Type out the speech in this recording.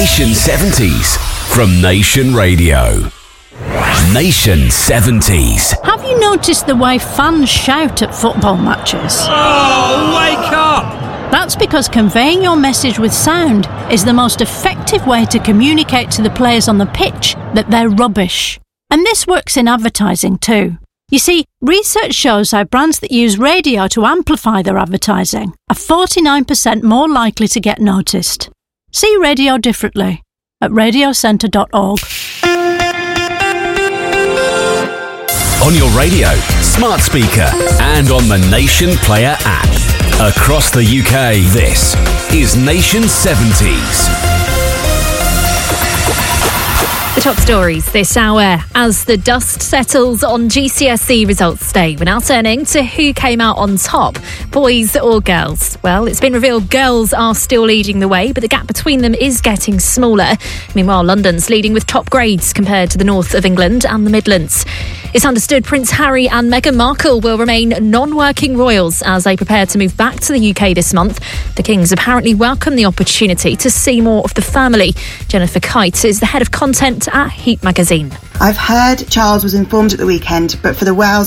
Nation 70s from Nation Radio. Nation 70s. Have you noticed the way fans shout at football matches? Oh, wake up! That's because conveying your message with sound is the most effective way to communicate to the players on the pitch that they're rubbish. And this works in advertising too. You see, research shows how brands that use radio to amplify their advertising are 49% more likely to get noticed. See radio differently at radiocentre.org. On your radio, smart speaker, and on the Nation Player app. Across the UK, this is Nation 70s. The top stories this hour. As the dust settles on GCSE results day, we're now turning to who came out on top, boys or girls. Well, it's been revealed girls are still leading the way, but the gap between them is getting smaller. Meanwhile, London's leading with top grades compared to the north of England and the Midlands. It's understood Prince Harry and Meghan Markle will remain non-working royals as they prepare to move back to the UK this month. The Kings apparently welcome the opportunity to see more of the family. Jennifer Kite is the head of content at Heat magazine. I've heard Charles was informed at the weekend, but for the Wales